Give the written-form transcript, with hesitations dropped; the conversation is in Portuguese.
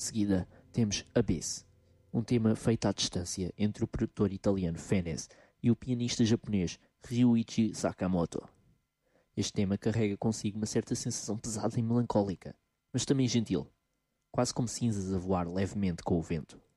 De seguida, temos Abyss, um tema feito à distância entre o produtor italiano Fenez e o pianista japonês Ryuichi Sakamoto. Este tema carrega consigo uma certa sensação pesada e melancólica, mas também gentil, quase como cinzas a voar levemente com o vento.